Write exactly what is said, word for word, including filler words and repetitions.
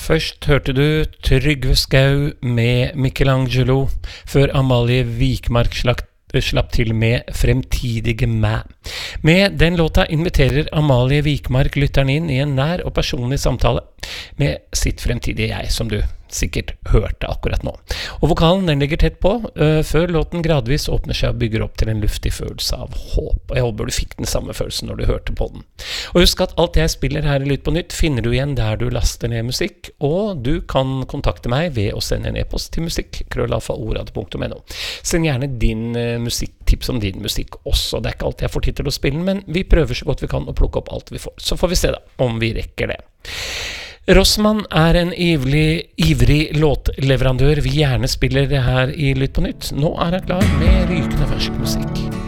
Først hørte du Trygve Skau med Michelangelo, før Amalie Wikmark slapp, slapp til med Fremtidige meg. Med den låta inviterer Amalie Wikmark lytteren inn i en nær og personlig samtale med sitt fremtidige jeg, som du sikkert hørte akkurat nå. Og vokalen den ligger tett på, uh, før låten gradvis åpner seg og bygger opp til en luftig følelse av håp. Og jeg håper du fikk den samme følelsen når du hørte på den. Og husk at alt jeg spiller her i Lyd på Nytt finner du igjen der du laster ned musikk, og du kan kontakte meg ved å sende en e-post til musikk, krøllalfa orad punktum no. Send gjerne din uh, musikk, tips om din musikk også. Det er ikke alltid jeg får tid til å spille den, men vi prøver så godt vi kan å plukke opp alt vi får. Så får vi se da, om vi rekker det. Rossmann er en ivrig, ivrig låtleverandør vi gjerne spiller det her i Lytt på Nytt. Nå er han klar med rykende fersk musikk.